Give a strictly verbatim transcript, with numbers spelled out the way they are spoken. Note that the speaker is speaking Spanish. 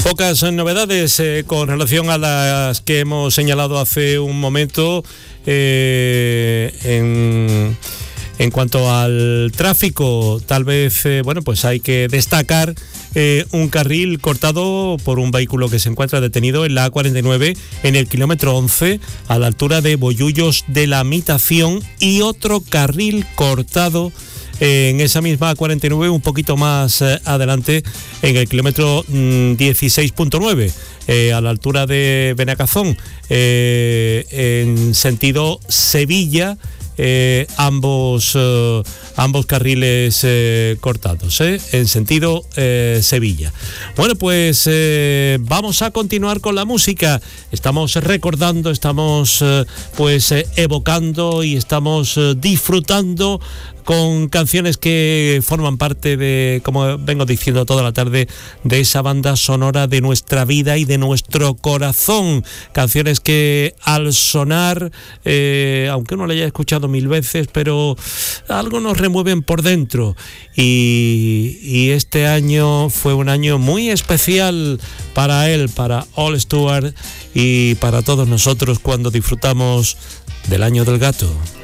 Pocas novedades eh, con relación a las que hemos señalado hace un momento eh, en, en cuanto al tráfico. Tal vez, eh, bueno, pues hay que destacar eh, un carril cortado por un vehículo que se encuentra detenido en la A cuarenta y nueve en el kilómetro once a la altura de Bollullos de la Mitación, y otro carril cortado en esa misma A cuarenta y nueve un poquito más eh, adelante en el kilómetro mmm, dieciséis punto nueve eh, a la altura de Benacazón eh, en sentido Sevilla, eh, ambos eh, ambos carriles eh, cortados eh, en sentido eh, Sevilla. Bueno, pues eh, vamos a continuar con la música. Estamos recordando, estamos eh, pues eh, evocando y estamos eh, disfrutando con canciones que forman parte de, como vengo diciendo toda la tarde, de esa banda sonora de nuestra vida y de nuestro corazón. Canciones que al sonar, eh, aunque uno la haya escuchado mil veces, pero algo nos remueven por dentro. Y, y este año fue un año muy especial para él, para All Stewart y para todos nosotros cuando disfrutamos del Año del Gato.